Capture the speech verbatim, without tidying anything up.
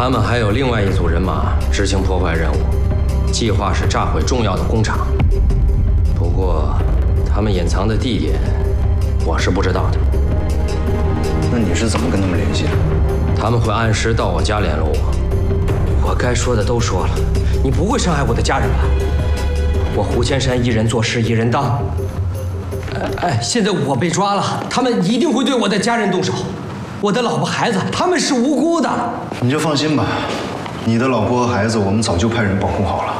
他们还有另外一组人马执行破坏任务，计划是炸毁重要的工厂。不过，他们隐藏的地点，我是不知道的。 那你是怎么跟他们联系的？ 他们会按时到我家联络我。我该说的都说了，你不会伤害我的家人吧？我胡千山一人做事一人当。哎，现在我被抓了，他们一定会对我的家人动手。我的老婆孩子，他们是无辜的。 你就放心吧，你的老婆和孩子我们早就派人保护好了。